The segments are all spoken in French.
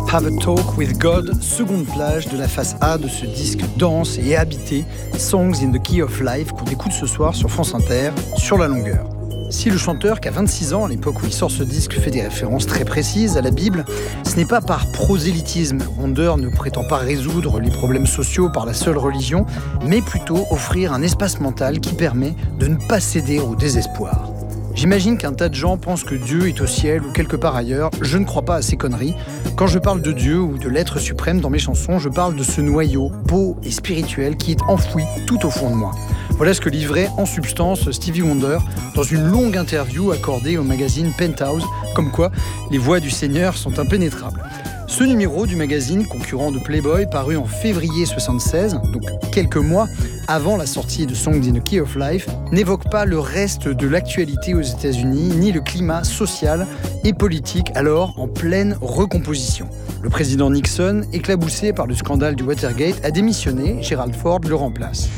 Have a Talk with God, seconde plage de la face A de ce disque dense et habité, Songs in the Key of Life, qu'on écoute ce soir sur France Inter, sur la longueur. Si le chanteur, qui a 26 ans à l'époque où il sort ce disque, fait des références très précises à la Bible, ce n'est pas par prosélytisme. Wonder ne prétend pas résoudre les problèmes sociaux par la seule religion, mais plutôt offrir un espace mental qui permet de ne pas céder au désespoir. J'imagine qu'un tas de gens pensent que Dieu est au ciel ou quelque part ailleurs. Je ne crois pas à ces conneries. Quand je parle de Dieu ou de l'être suprême dans mes chansons, je parle de ce noyau beau et spirituel qui est enfoui tout au fond de moi. Voilà ce que livrait en substance Stevie Wonder dans une longue interview accordée au magazine Penthouse, comme quoi les voies du Seigneur sont impénétrables. Ce numéro du magazine, concurrent de Playboy, paru en février 1976, donc quelques mois avant la sortie de Songs in the Key of Life, n'évoque pas le reste de l'actualité aux États-Unis, ni le climat social et politique alors en pleine recomposition. Le président Nixon, éclaboussé par le scandale du Watergate, a démissionné. Gerald Ford le remplace.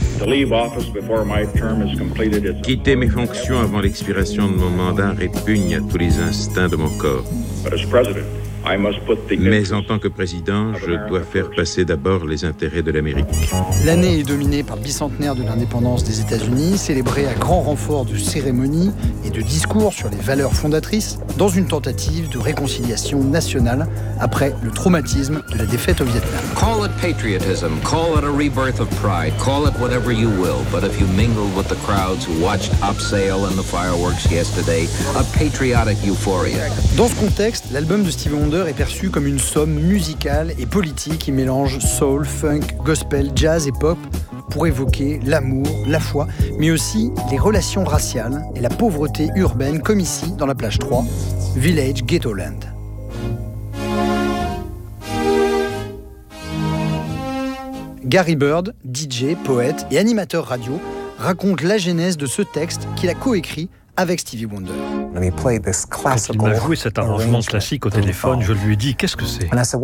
Quitter mes fonctions avant l'expiration de mon mandat répugne à tous les instincts de mon corps. Mais en tant que président, je dois faire passer d'abord les intérêts de l'Amérique. L'année est dominée par le bicentenaire de l'indépendance des États-Unis, célébrée à grand renfort de cérémonies et de discours sur les valeurs fondatrices, dans une tentative de réconciliation nationale après le traumatisme de la défaite au Vietnam. Call it patriotism, call it a rebirth of pride, call it whatever you will, but if you mingle with the crowds who watched Abseil and the fireworks yesterday, a patriotic euphoria. Dans ce contexte, l'album de Stevie Wonder est perçu comme une somme musicale et politique qui mélange soul, funk, gospel, jazz et pop pour évoquer l'amour, la foi, mais aussi les relations raciales et la pauvreté urbaine, comme ici dans la plage 3, Village Ghettoland. Gary Bird, DJ, poète et animateur radio, raconte la genèse de ce texte qu'il a coécrit avec Stevie Wonder. Quand il m'a joué cet arrangement classique au téléphone, je lui ai dit « Qu'est-ce que c'est ?»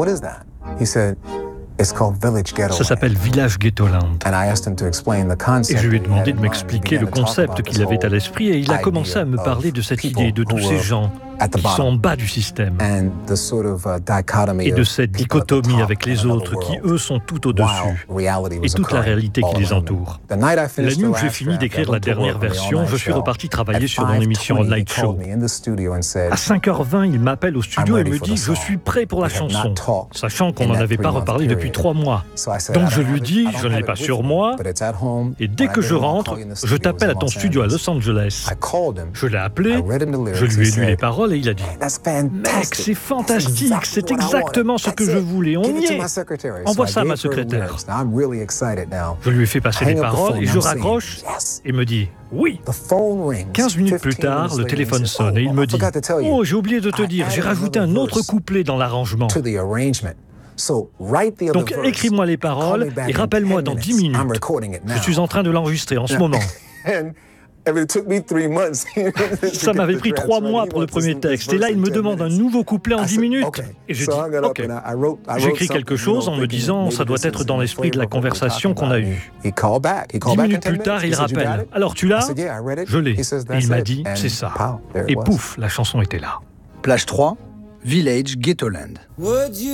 Ça s'appelle Village Ghettoland. Et je lui ai demandé de m'expliquer le concept qu'il avait à l'esprit et il a commencé à me parler de cette idée, de tous ces gens qui sont en bas du système et de cette dichotomie avec les autres qui, eux, sont tout au-dessus et toute la réalité qui les entoure. La nuit où j'ai fini d'écrire la dernière version, je suis reparti travailler sur mon émission All Night Show. À 5h20, il m'appelle au studio et me dit « Je suis prêt pour la chanson », sachant qu'on n'en avait pas reparlé depuis 3 mois. Donc je lui dis « Je ne l'ai pas sur moi et dès que je rentre, je t'appelle à ton studio à Los Angeles ». Je l'ai appelé, je lui ai lu les paroles et il a dit « Mec, c'est fantastique, c'est exactement ce que je voulais, on y est. Envoie ça à ma secrétaire. » Je lui ai fait passer les paroles et je raccroche et me dit « Oui ». 15 minutes plus tard, le téléphone sonne et il me dit « Oh, j'ai oublié de te dire, j'ai rajouté un autre couplet dans l'arrangement. Donc écris-moi les paroles et rappelle-moi dans 10 minutes. Je suis en train de l'enregistrer en ce moment. » Ça m'avait pris 3 mois pour le premier texte. Et là, il me demande un nouveau couplet en 10 minutes. Et je dis, OK. J'écris quelque chose en me disant, ça doit être dans l'esprit de la conversation qu'on a eue. 10 minutes plus tard, il rappelle. Alors, tu l'as ? Je l'ai. Et il m'a dit, c'est ça. Et pouf, la chanson était là. Plage 3, Village Ghettoland.